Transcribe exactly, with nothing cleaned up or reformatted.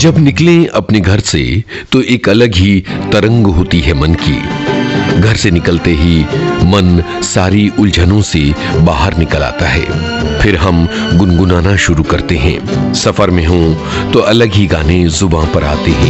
जब निकले अपने घर से तो एक अलग ही तरंग होती है मन की। घर से निकलते ही मन सारी उलझनों से बाहर निकल आता है। फिर हम गुनगुनाना शुरू करते हैं। सफर में हों तो अलग ही गाने जुबां पर आते हैं।